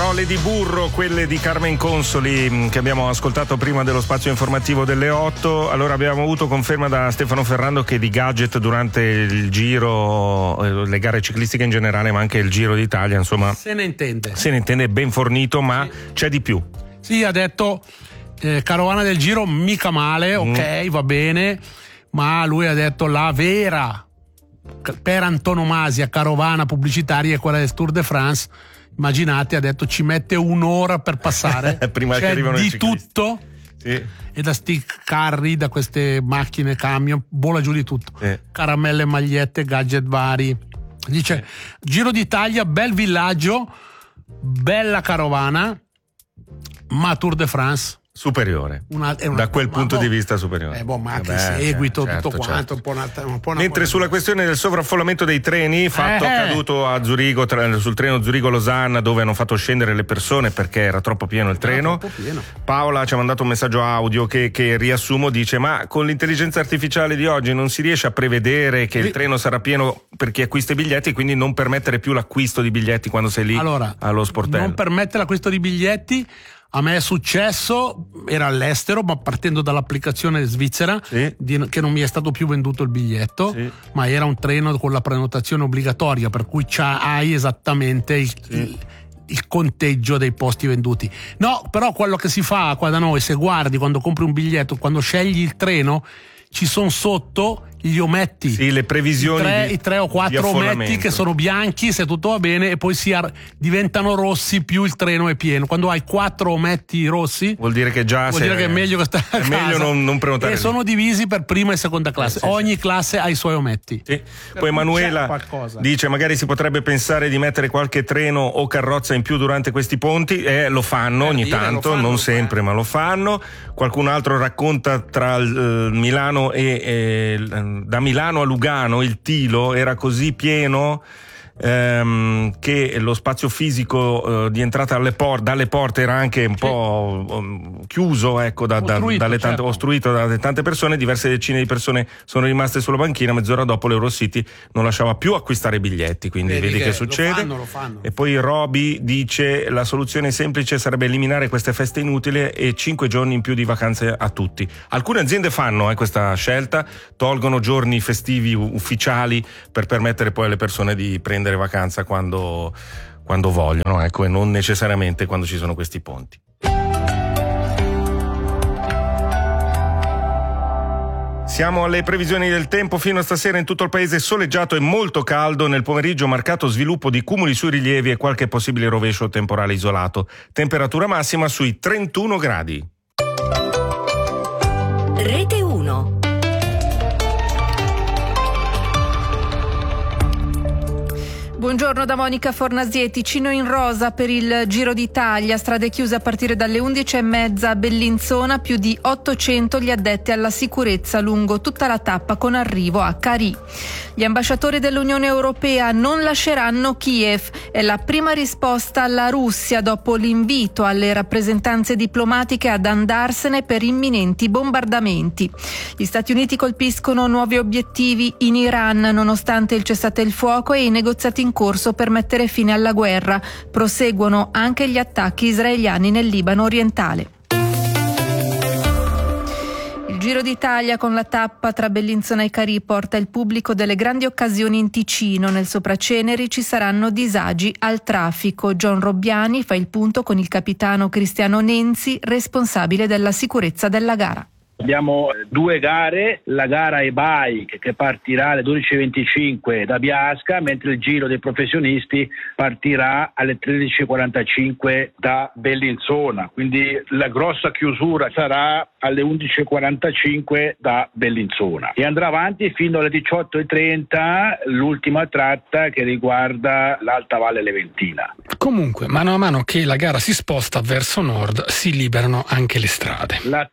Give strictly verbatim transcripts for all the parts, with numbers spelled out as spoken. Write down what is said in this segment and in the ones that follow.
Parole di burro, quelle di Carmen Consoli, che abbiamo ascoltato prima dello spazio informativo delle otto. Allora, abbiamo avuto conferma da Stefano Ferrando che di gadget durante il giro, le gare ciclistiche in generale, ma anche il Giro d'Italia, insomma, se ne intende. Se ne intende ben fornito, ma sì, c'è di più. Sì, ha detto eh, carovana del Giro mica male, ok, mm. va bene, ma lui ha detto la vera per antonomasia carovana pubblicitaria è quella del Tour de France. Immaginate, ha detto ci mette un'ora per passare prima cioè, che arrivano di i ciclisti. Tutto, sì. E da sti carri, da queste macchine, camion, vola giù di tutto, sì. Caramelle, magliette, gadget vari. Dice sì. Giro d'Italia, bel villaggio, bella carovana, ma Tour de France superiore, una, una, da quel punto boh, di vista superiore. Eh, boh, ma anche Vabbè, seguito, certo, tutto quanto, certo. un po' una, un po' una Mentre sulla questione del sovraffollamento dei treni, fatto eh. accaduto a Zurigo, tra, sul treno Zurigo-Losanna, dove hanno fatto scendere le persone perché era troppo pieno il treno. Pieno. Paola ci ha mandato un messaggio audio che, che riassumo, dice: ma con l'intelligenza artificiale di oggi non si riesce a prevedere che sì. il treno sarà pieno per chi acquista i biglietti, quindi non permettere più l'acquisto di biglietti quando sei lì allora, allo sportello. Non permette l'acquisto di biglietti. A me è successo, era all'estero, ma partendo dall'applicazione svizzera, sì. di, che non mi è stato più venduto il biglietto, sì. ma era un treno con la prenotazione obbligatoria, per cui c'ha, hai esattamente il, sì. il, il conteggio dei posti venduti. No, però quello che si fa qua da noi, se guardi quando compri un biglietto, quando scegli il treno, ci sono sotto gli ometti, sì, le previsioni i tre, di, i tre o quattro ometti che sono bianchi se tutto va bene, e poi si ar- diventano rossi più il treno è pieno. Quando hai quattro ometti rossi vuol dire che già vuol dire che è meglio che stai a è casa. meglio non, non prenotare e lì. Sono divisi per prima e seconda classe, eh, sì, ogni sì. classe ha i suoi ometti, sì. Poi Emanuela dice magari si potrebbe pensare di mettere qualche treno o carrozza in più durante questi ponti, eh, lo fanno per ogni dire, tanto fanno, non sempre, ma lo fanno. Qualcun altro racconta tra uh, Milano e eh, da Milano a Lugano il Tilo era così pieno ehm, che lo spazio fisico eh, di entrata alle por- dalle porte era anche un sì. po' um, chiuso, ecco, da, da, dalle tante, certo. ostruito da tante persone. Diverse decine di persone sono rimaste sulla banchina. Mezz'ora dopo l'Eurocity non lasciava più acquistare biglietti, quindi vedi, vedi che, che succede. Lo fanno, lo fanno. E poi Roby dice la soluzione semplice sarebbe eliminare queste feste inutili e cinque giorni in più di vacanze a tutti. Alcune aziende fanno eh, questa scelta, tolgono giorni festivi ufficiali per permettere poi alle persone di prendere vacanza quando, quando vogliono, ecco, e non necessariamente quando ci sono questi ponti. Siamo alle previsioni del tempo. Fino a stasera in tutto il paese soleggiato e molto caldo, nel pomeriggio marcato sviluppo di cumuli sui rilievi e qualche possibile rovescio temporale isolato. Temperatura massima sui trentuno gradi. Rete uno. Buongiorno da Monica Fornasieti. Cino in rosa per il Giro d'Italia, strade chiuse a partire dalle undici e mezza a Bellinzona, più di ottocento gli addetti alla sicurezza lungo tutta la tappa con arrivo a Cari. Gli ambasciatori dell'Unione Europea non lasceranno Kiev, è la prima risposta alla Russia dopo l'invito alle rappresentanze diplomatiche ad andarsene per imminenti bombardamenti. Gli Stati Uniti colpiscono nuovi obiettivi in Iran nonostante il cessate il fuoco e i negoziati in corso per mettere fine alla guerra. Proseguono anche gli attacchi israeliani nel Libano orientale. Il Giro d'Italia con la tappa tra Bellinzona e Cari porta il pubblico delle grandi occasioni in Ticino. Nel Sopraceneri ci saranno disagi al traffico. John Robbiani fa il punto con il capitano Cristiano Nenzi, responsabile della sicurezza della gara. Abbiamo due gare, la gara e-bike che partirà alle dodici e venticinque da Biasca, mentre il giro dei professionisti partirà alle tredici e quarantacinque da Bellinzona, quindi la grossa chiusura sarà alle undici e quarantacinque da Bellinzona e andrà avanti fino alle diciotto e trenta l'ultima tratta che riguarda l'Alta Valle Leventina. Comunque, mano a mano che la gara si sposta verso nord, si liberano anche le strade. La tratta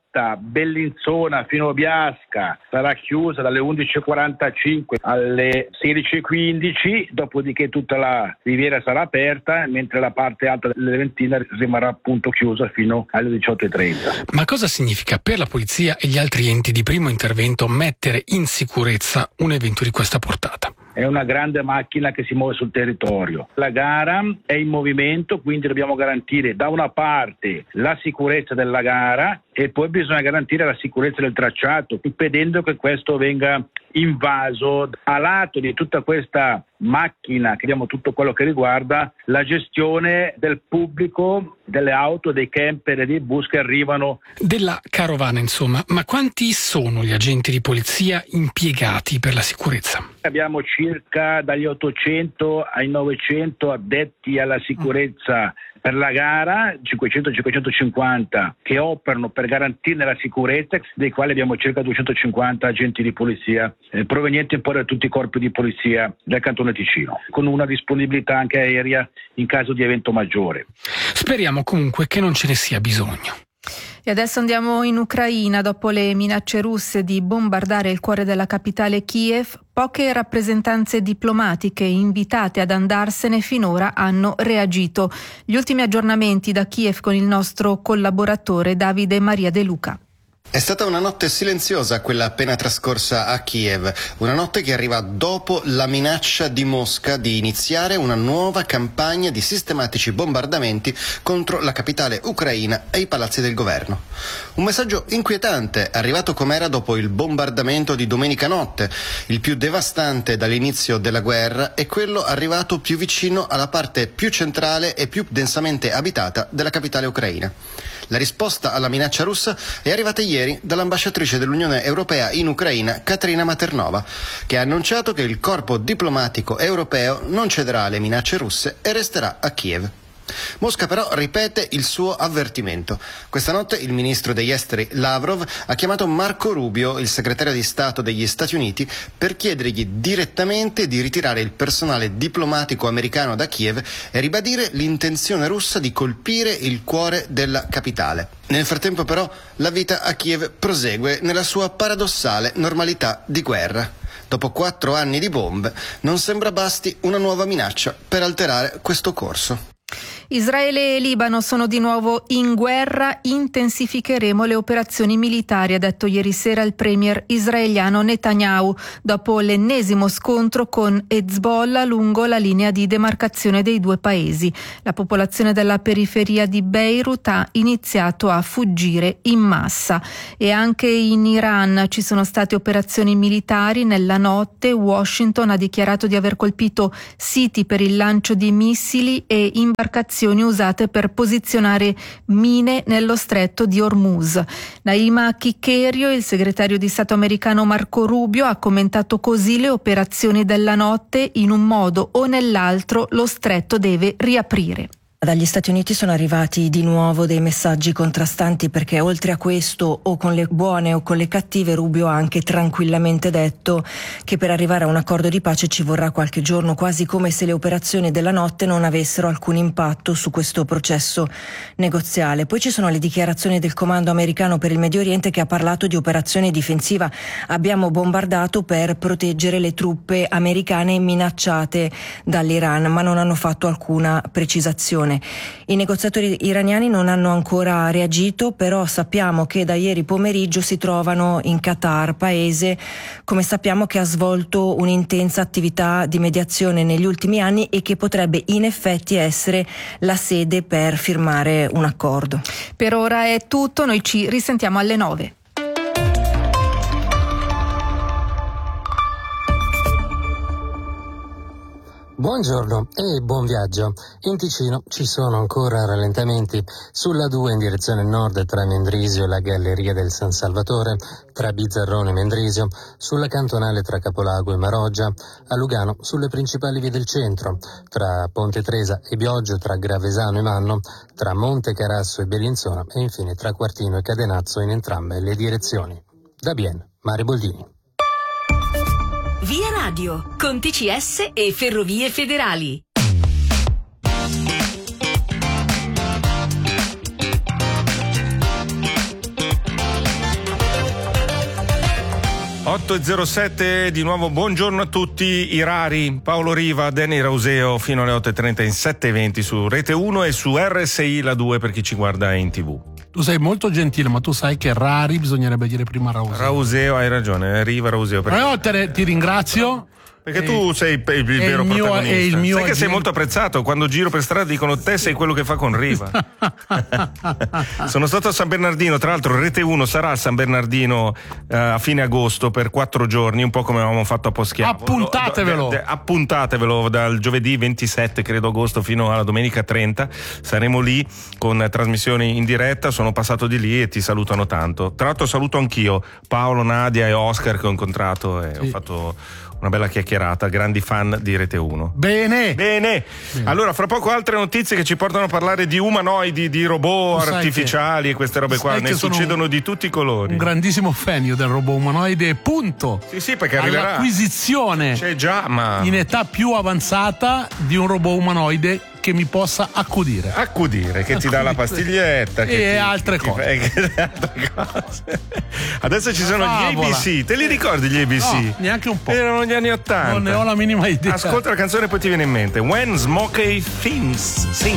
rotta Bellinzona fino a Biasca sarà chiusa dalle undici e quarantacinque alle sedici e quindici, dopodiché tutta la riviera sarà aperta, mentre la parte alta dell'Eventina rimarrà appunto chiusa fino alle diciotto e trenta. Ma cosa significa per la polizia e gli altri enti di primo intervento mettere in sicurezza un evento di questa portata? È una grande macchina che si muove sul territorio. La gara è in movimento, quindi dobbiamo garantire da una parte la sicurezza della gara e poi bisogna garantire la sicurezza del tracciato, impedendo che questo venga invaso. A lato di tutta questa macchina, che abbiamo tutto quello che riguarda la gestione del pubblico, delle auto, dei camper e dei bus che arrivano. Della carovana, insomma. Ma quanti sono gli agenti di polizia impiegati per la sicurezza? Abbiamo circa dagli ottocento ai novecento addetti alla sicurezza per la gara, cinquecento cinquecentocinquanta che operano per garantirne la sicurezza, dei quali abbiamo circa duecentocinquanta agenti di polizia eh, provenienti poi da tutti i corpi di polizia del Cantone Ticino, con una disponibilità anche aerea in caso di evento maggiore. Speriamo comunque che non ce ne sia bisogno. E adesso andiamo in Ucraina. Dopo le minacce russe di bombardare il cuore della capitale Kiev, poche rappresentanze diplomatiche invitate ad andarsene finora hanno reagito. Gli ultimi aggiornamenti da Kiev con il nostro collaboratore Davide Maria De Luca. È stata una notte silenziosa quella appena trascorsa a Kiev, una notte che arriva dopo la minaccia di Mosca di iniziare una nuova campagna di sistematici bombardamenti contro la capitale ucraina e i palazzi del governo. Un messaggio inquietante, arrivato com'era dopo il bombardamento di domenica notte, il più devastante dall'inizio della guerra e quello arrivato più vicino alla parte più centrale e più densamente abitata della capitale ucraina. La risposta alla minaccia russa è arrivata ieri dall'ambasciatrice dell'Unione Europea in Ucraina, Katerina Maternova, che ha annunciato che il corpo diplomatico europeo non cederà alle minacce russe e resterà a Kiev. Mosca però ripete il suo avvertimento. Questa notte il ministro degli esteri Lavrov ha chiamato Marco Rubio, il segretario di Stato degli Stati Uniti, per chiedergli direttamente di ritirare il personale diplomatico americano da Kiev e ribadire l'intenzione russa di colpire il cuore della capitale. Nel frattempo però la vita a Kiev prosegue nella sua paradossale normalità di guerra. Dopo quattro anni di bombe non sembra basti una nuova minaccia per alterare questo corso. Israele e Libano sono di nuovo in guerra, intensificheremo le operazioni militari, ha detto ieri sera il premier israeliano Netanyahu, dopo l'ennesimo scontro con Hezbollah lungo la linea di demarcazione dei due paesi. La popolazione della periferia di Beirut ha iniziato a fuggire in massa. E anche in Iran ci sono state operazioni militari. Nella notte Washington ha dichiarato di aver colpito siti per il lancio di missili e imbarcazioni usate per posizionare mine nello stretto di Hormuz. Naima Chiccherio, il segretario di Stato americano Marco Rubio, ha commentato così le operazioni della notte: in un modo o nell'altro lo stretto deve riaprire. Dagli Stati Uniti sono arrivati di nuovo dei messaggi contrastanti, perché oltre a questo, o con le buone o con le cattive, Rubio ha anche tranquillamente detto che per arrivare a un accordo di pace ci vorrà qualche giorno, quasi come se le operazioni della notte non avessero alcun impatto su questo processo negoziale. Poi ci sono le dichiarazioni del comando americano per il Medio Oriente, che ha parlato di operazione difensiva. Abbiamo bombardato per proteggere le truppe americane minacciate dall'Iran, ma non hanno fatto alcuna precisazione. I negoziatori iraniani non hanno ancora reagito, però sappiamo che da ieri pomeriggio si trovano in Qatar, paese, come sappiamo, che ha svolto un'intensa attività di mediazione negli ultimi anni e che potrebbe in effetti essere la sede per firmare un accordo. Per ora è tutto, noi ci risentiamo alle nove. Buongiorno e buon viaggio. In Ticino ci sono ancora rallentamenti sulla due in direzione nord tra Mendrisio e la Galleria del San Salvatore, tra Bizzarrone e Mendrisio, sulla cantonale tra Capolago e Maroggia, a Lugano sulle principali vie del centro, tra Ponte Tresa e Bioggio, tra Gravesano e Manno, tra Monte Carasso e Bellinzona e infine tra Quartino e Cadenazzo in entrambe le direzioni. Da Bien, Mare Boldini. Via Radio, con T C S e Ferrovie Federali. otto e zero sette, di nuovo buongiorno a tutti i rari, Paolo Riva, Danny Rauseo fino alle otto e trenta in sette e venti su Rete uno e su R S I la due per chi ci guarda in tv. Tu sei molto gentile, ma tu sai che rari bisognerebbe dire prima Rauseo. Rauseo, hai ragione, Riva Rauseo. Perché... No, te, ti ringrazio. Perché tu sei il, il vero il mio, protagonista. il mio sai che agente. sei molto apprezzato. Quando giro per strada dicono te sei quello che fa con Riva. Sono stato a San Bernardino, tra l'altro Rete uno sarà a San Bernardino uh, a fine agosto per quattro giorni, un po' come avevamo fatto a Poschiavo. Appuntatevelo. D- d- appuntatevelo dal giovedì ventisette credo agosto fino alla domenica trenta. Saremo lì con trasmissioni in diretta. Sono passato di lì e ti salutano tanto. Tra l'altro saluto anch'io Paolo, Nadia e Oscar che ho incontrato e sì. ho fatto una bella chiacchierata, grandi fan di Rete uno. Bene. Bene. Bene. Allora, fra poco altre notizie che ci portano a parlare di umanoidi, di robot artificiali che, e queste robe qua. Ne succedono un, di tutti i colori. Un grandissimo fan io del robot umanoide, punto. Sì, sì, perché arriverà. All'acquisizione c'è già, ma in età più avanzata di un robot umanoide che mi possa accudire. Accudire, che ti dà la pastiglietta. Che e ti, altre, che cose. Ti, che altre cose. Adesso ci sono Favola. Gli A B C. Te li ricordi gli A B C? No, neanche un po'. Erano gli anni ottanta. Non ne ho la minima idea. Ascolta la canzone e poi ti viene in mente. When Smokey Things Sing.